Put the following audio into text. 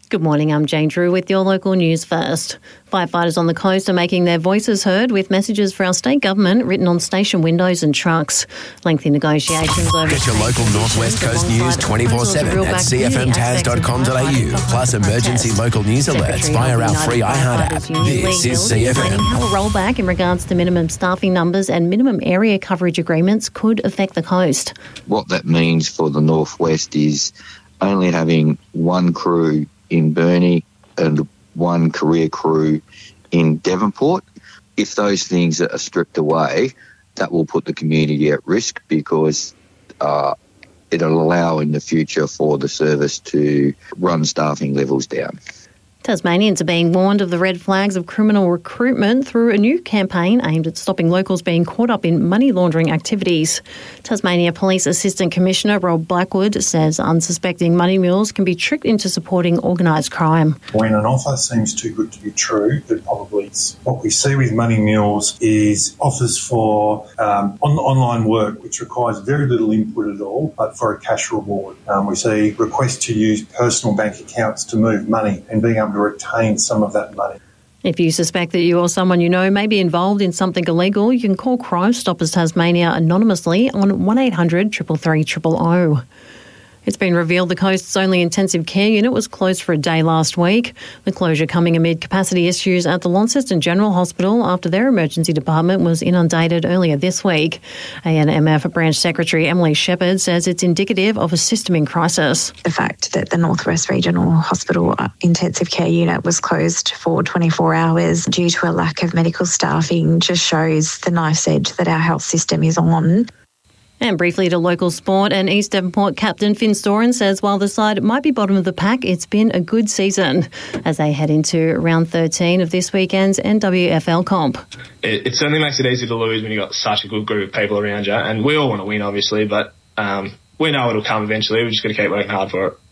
Good morning, I'm Jane Drew with your local news first. Firefighters on the coast are making their voices heard with messages for our state government written on station windows and trucks. Lengthy negotiations over... Get your local North West Coast news 24/7 at cfmtas.com.au, plus emergency local news alerts via our free iHeart app. This is CFM. How a rollback in regards to minimum staffing numbers and minimum area coverage agreements could affect the coast. What that means for the North West is only having one crew in Burnie and one career crew in Devonport. If those things are stripped away, that will put the community at risk because it'll allow in the future for the service to run staffing levels down. Tasmanians are being warned of the red flags of criminal recruitment through a new campaign aimed at stopping locals being caught up in money laundering activities. Tasmania Police Assistant Commissioner Rob Blackwood says unsuspecting money mules can be tricked into supporting organised crime. When an offer seems too good to be true, that probably is. What we see with money mules is offers for online work, which requires very little input at all, but for a cash reward. We see requests to use personal bank accounts to move money and being able to retain some of that money. If you suspect that you or someone you know may be involved in something illegal, you can call Crime Stoppers Tasmania anonymously on 1800 333 000. It's been revealed the coast's only intensive care unit was closed for a day last week. The closure coming amid capacity issues at the Launceston General Hospital after their emergency department was inundated earlier this week. ANMF Branch Secretary Emily Shepherd says it's indicative of a system in crisis. The fact that the North West Regional Hospital intensive care unit was closed for 24 hours due to a lack of medical staffing just shows the knife's edge that our health system is on. And briefly to local sport, and East Devonport captain Finn Storen says while the side might be bottom of the pack, it's been a good season as they head into round 13 of this weekend's NWFL comp. It certainly makes it easy to lose when you've got such a good group of people around you, and we all want to win, obviously, but we know it'll come eventually. We've just got to keep working hard for it.